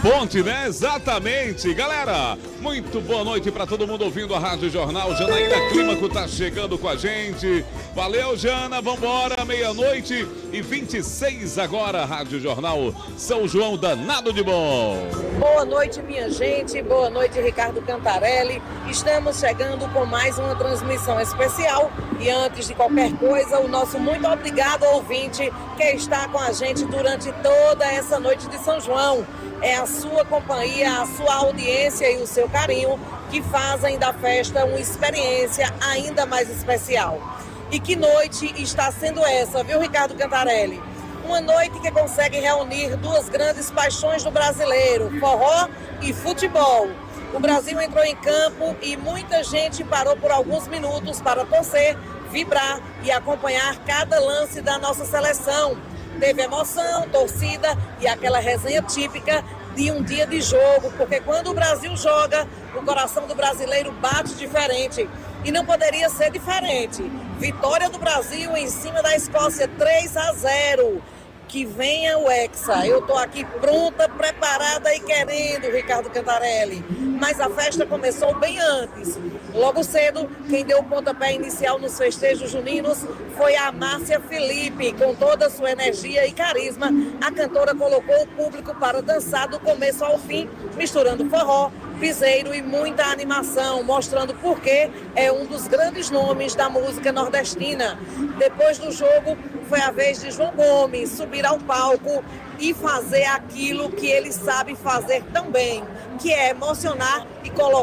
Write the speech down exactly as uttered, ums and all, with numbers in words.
ponte, né? Exatamente. Galera, muito boa noite para todo mundo ouvindo a Rádio Jornal. Janaína Clímaco tá chegando com a gente. Valeu, Jana. Vambora, meia-noite e vinte e seis agora, Rádio Jornal São João, danado de bom. Boa noite, minha gente. Boa noite, Ricardo Cantarelli. Estamos chegando com mais uma transmissão especial. E antes de qualquer coisa, o nosso muito obrigado ao ouvinte que está com a gente durante toda essa noite de São João. É a sua companhia, a sua audiência e o seu carinho que fazem da festa uma experiência ainda mais especial. E que noite está sendo essa, viu, Ricardo Cantarelli? Uma noite que consegue reunir duas grandes paixões do brasileiro, forró e futebol. O Brasil entrou em campo e muita gente parou por alguns minutos para torcer, vibrar e acompanhar cada lance da nossa seleção. Teve emoção, torcida e aquela resenha típica de um dia de jogo, porque quando o Brasil joga, o coração do brasileiro bate diferente. E não poderia ser diferente. Vitória do Brasil em cima da Escócia, três a zero. Que venha o Hexa. Eu estou aqui pronta, preparada e querendo, Ricardo Cantarelli. Mas a festa começou bem antes. Logo cedo, quem deu o pontapé inicial nos festejos juninos foi a Márcia Felipe. Com toda a sua energia e carisma, a cantora colocou o público para dançar do começo ao fim, misturando forró, piseiro e muita animação, mostrando por que é um dos grandes nomes da música nordestina. Depois do jogo, foi a vez de João Gomes subir ao palco e fazer aquilo que ele sabe fazer tão bem, que é emocionar e colocar